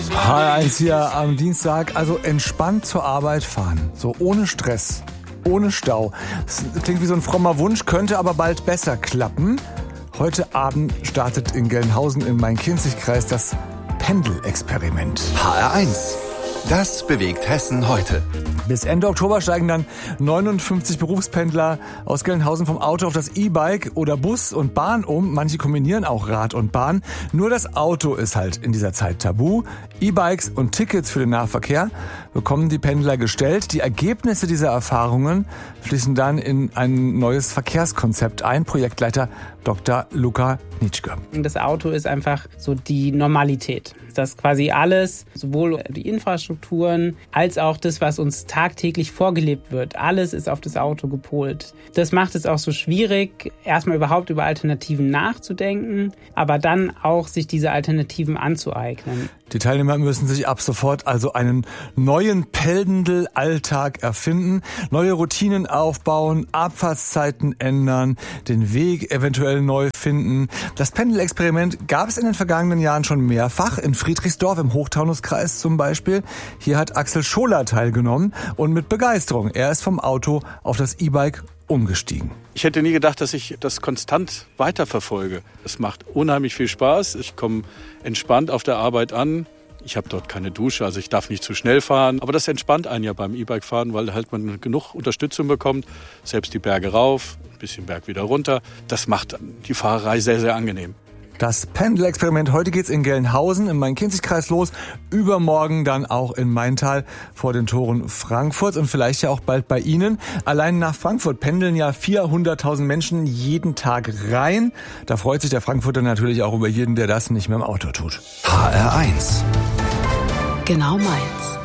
HR1 hier am Dienstag, also entspannt zur Arbeit fahren, so ohne Stress, ohne Stau. Das klingt wie so ein frommer Wunsch, könnte aber bald besser klappen. Heute Abend startet in Gelnhausen im Main-Kinzig-Kreis das Pendelexperiment. HR1, das bewegt Hessen heute. Bis Ende Oktober steigen dann 59 Berufspendler aus Gelnhausen vom Auto auf das E-Bike oder Bus und Bahn um. Manche kombinieren auch Rad und Bahn. Nur das Auto ist halt in dieser Zeit tabu. E-Bikes und Tickets für den Nahverkehr bekommen die Pendler gestellt. Die Ergebnisse dieser Erfahrungen fließen dann in ein neues Verkehrskonzept ein. Projektleiter Dr. Luca Nitschke. Das Auto ist einfach so die Normalität. Dass quasi alles, sowohl die Infrastrukturen als auch das, was uns tagtäglich vorgelebt wird, alles ist auf das Auto gepolt. Das macht es auch so schwierig, erstmal überhaupt über Alternativen nachzudenken, aber dann auch sich diese Alternativen anzueignen. Die Teilnehmer müssen sich ab sofort also einen neuen Pendelalltag erfinden, neue Routinen aufbauen, Abfahrtszeiten ändern, den Weg eventuell neu finden. Das Pendelexperiment gab es in den vergangenen Jahren schon mehrfach, in Friedrichsdorf im Hochtaunuskreis zum Beispiel. Hier hat Axel Scholer teilgenommen und mit Begeisterung. Er ist vom Auto auf das E-Bike umgestiegen. Ich hätte nie gedacht, dass ich das konstant weiterverfolge. Es macht unheimlich viel Spaß. Ich komme entspannt auf der Arbeit an. Ich habe dort keine Dusche, also ich darf nicht zu schnell fahren. Aber das entspannt einen ja beim E-Bike-Fahren, weil halt man genug Unterstützung bekommt. Selbst die Berge rauf, ein bisschen Berg wieder runter. Das macht die Fahrerei sehr, sehr angenehm. Das Pendelexperiment, heute geht's in Gelnhausen im Main-Kinzig-Kreis los, übermorgen dann auch in Maintal vor den Toren Frankfurts und vielleicht ja auch bald bei Ihnen. Allein nach Frankfurt pendeln ja 400.000 Menschen jeden Tag rein. Da freut sich der Frankfurter natürlich auch über jeden, der das nicht mehr im Auto tut. HR1. Genau meins.